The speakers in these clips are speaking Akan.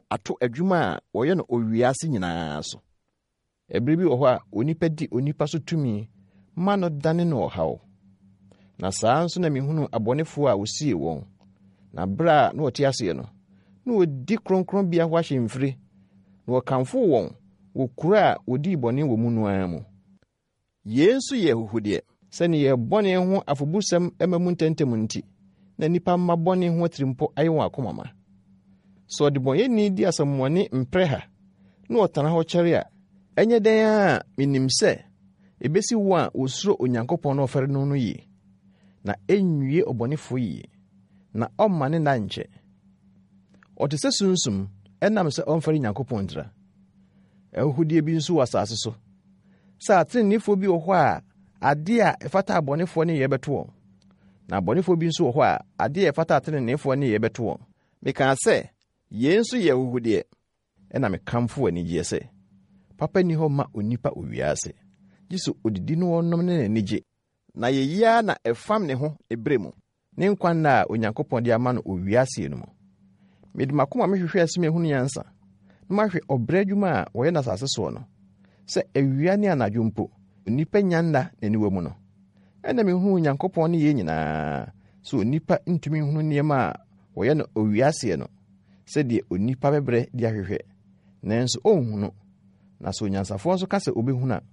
ato adwuma a wɔyɛ no owiase nyinaa so. Ebere bi wɔ hɔ a onipa di onipa so tumi ma no dane no ɔhaw. Na saa nso na mihunu abɔnefo a wosie wɔn. Na bra na wɔte ase no, na wɔdi kronkron bia ho ahyɛ mfiri. Na wɔkamfo wɔn wɔ kuro a wɔdi bɔne wɔ mu noa mu. Yesu yɛ huhudeɛ. Sɛne yɛ bɔne ho afobusɛm emamu ntɛntɛm nti, na nipa mma bɔne ho tirimpo ayɛ wɔn akoma ma. So ɔde bɔnyɛni di asɛmmɔne mpere ha, na ɔtena hɔ kyɛre a, ɛnyɛ dɛn a minim sɛ, ebesi wo a wosuro Onyankopɔn na ɔfɛre no yie, na enwie ɔbɔnefo yie, na ɔmma ne nna nkyɛ. Ɔte sɛ sunsum, ɛnam sɛ ɔmfɛre Nyankopɔn ntira. Ɛhuhudeɛ bi nso wɔ asase so. Sɛ atenenefo bi wɔ hɔ a, ade a ɛfata abɔnefoɔ ne yɛbɛto wɔn. Na abɔnefoɔ bi nso wɔ hɔ a, ade a ɛfata atenenefoɔ ne yɛbɛto wɔn. Meka sɛ, yɛn nso yɛ huhudeɛ, ɛna mekamfo anigyeɛ sɛ, papa ni hɔ ma onipa owiase. Gye so odidi no wɔnom ne n'anigye. Na yɛyia na ɛfam ne ho ebere mu. Ne nkwanna a Onyankopɔn de ama no owiase no mu. Mede makoma mehwehwɛ asɛm ehunu yansa. Na mahwɛ ɔbrɛ adwuma a wɔyɛ na asase so no. Sɛ awia ne anadwo mpo, onipa nyanda n'aniwa mu no. Ɛna mehunu Onyankopɔn ne yɛ nyinaa. So onipa ntumi hunu nneɛma a wɔyɛ no owiase no. Sɛdeɛ onipa bɛbrɛ di ahwehwɛ. Nanso ɔnhunu. Na so onyansafoɔ nso ka sɛ obɛhunu a.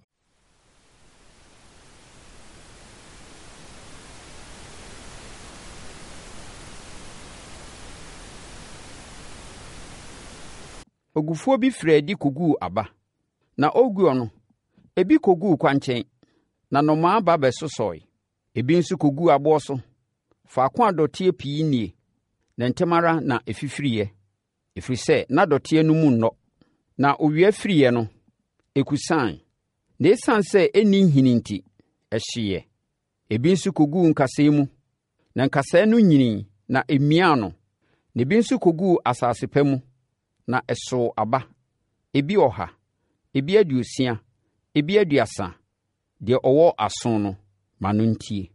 Ogufuo bi firi adi koguu aba. Na oguo no, ebi koguu kwankyɛn, na nnomaa aba bɛsosɔe. Ebi nso koguu aboɔ so, faako a dɔteɛ pii nie, na ntɛm ara na efifiriɛ. Ɛfiri sɛ, na dɔteɛ no mu nnɔ. Na owia firiɛ no, ekusan. Na ɛsiane sɛ ɛnni nhini nti, ɛhyeeɛ. Ebi nso koguu nkasɛɛ mu, na nkasɛɛ no nyinii, na emiaa no. Na ebi nso koguu asase pa mu, na ɛsoo aba. Ebi 100, ebi 60, ebi 30. Deɛ ɔwɔ aso no, ma no ntie.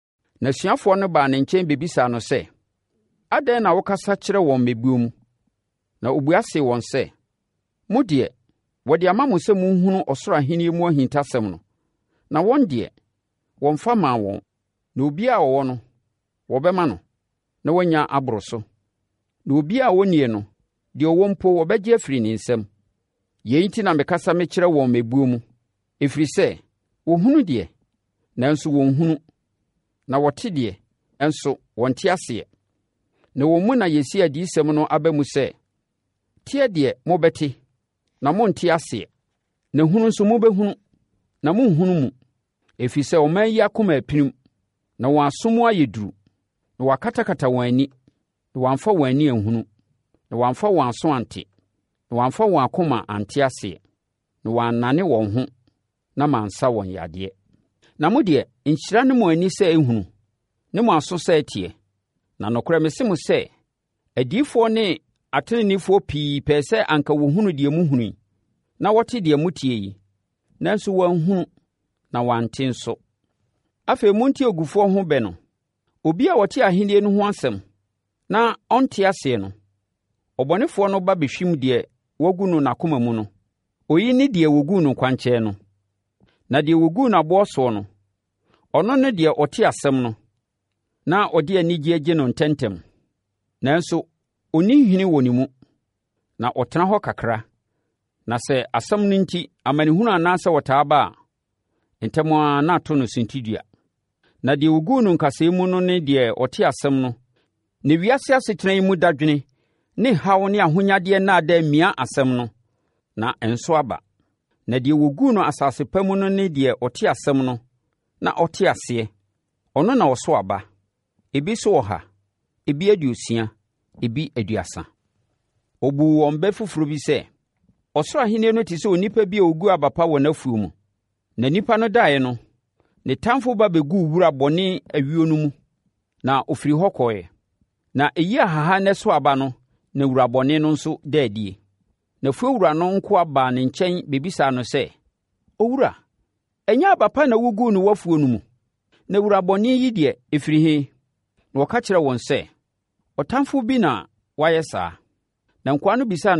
Na asuafoɔ no baa ne nkyɛn bebisaa no sɛ, adɛn na wokasa kyerɛ wɔn mmɛbuo mu? Na obua see wɔn sɛ, mo deɛ, wɔde ama mo sɛ monhunu ɔsoro ahenni mu ahintasɛm no. Na wɔn deɛ, wɔmfa maa wɔn. Na obiara a ɔwɔ no, wɔbɛma no, na wanya aboro so. Na obiara a wɔnnie no, deɛ ɔwɔ mpo wɔbɛgye afiri ne nsam. Yei nti na mekasa mekyerɛ wɔn mmɛbuo mu. Ɛfiri sɛ, wɔhunu deɛ, nanso wɔnhunu. Na wɔte deɛ, nso wɔnte aseɛ. Na wɔn mu na yɛsi adiyisɛm no aba mu sɛ, teɛ deɛ mobɛte, na monte aseɛ. Na hunu nso mobɛhunu, na monhunu mu. Ɛfiri sɛ ɔman yi akoma apirim, na wɔn asom ayɛ duru, na wɔakatakata wɔn ani, na wɔamfa wɔn ani anhunu, na wɔamfa wɔn aso ante, na wɔamfa wɔn akoma ante aseɛ, na wɔannane wɔn ho, na mansa wɔn yadeɛ. Na mo deɛ, nhyira ne mo ani sɛ ehunu, ne mo aso sɛ ɛteɛ. Na nokorɛ mese mo sɛ, adiyifoɔ ne atenenefoɔ pii pɛɛ sɛ anka wɔhunu deɛ muhunu, na wɔte deɛ motie yi, nanso wɔanhunu, na wɔante nso. Afei montie ogufoɔ ho bɛ no. Obi a wɔte ahenni no ho asɛm, na ɔnte aseɛ no, ɔbɔnefoɔ no ba bɛhwim deɛ wagu no n'akoma mu no. Oyi ne deɛ wogu no kwankyɛn no. Na deɛ wogu no aboɔ soɔ no, ɔno ne deɛ ɔte asɛm no, na ɔde anigye gye no ntɛntɛm. Nanso, ɔnni nhini wɔ ne mu, na ɔtena hɔ kakra. Na sɛ asɛm no nti amanehunu anaasɛ wɔtaa ba a, ntɛm ara na ato no sintidua. Na deɛ wogu no nkasɛɛ mu no ne deɛ ɔte asɛm no, na wiase asetena yi mu dadwene ne haw ne ahonyadeɛ nnaadaa mmia asɛm no, na ɛnso aba. Na deɛ wogu no asase pa mu no ne deɛ ɔte asɛm no, na ɔte aseɛ, ɔno na ɔso aba. Ebi so 100, ebi 60, ebi 30. Ɔbuu wɔn bɛ foforɔ bi sɛ, ɔsoro ahenni no te sɛ onipa bi a ogu aba pa wɔ n'afuo mu. Na nipa no daeɛ no, ne tamfo ba bɛguu wura bɔne awio no mu, na ɔfiri hɔ kɔeɛ. Na ɛyi ahaha ne so aba no, na wura bɔne no nso da adie. Na fuowura no nko abaa ne nkyɛn bebisaa no sɛ, owura, ɛnyɛ aba pa na wogu no wafuo no mu? Na wura bɔne yi deɛ ɛfiri he? Na wɔka kyerɛ wɔn sɛ, ɔtamfo bi na wayɛ saa. Na nkoa no bisaa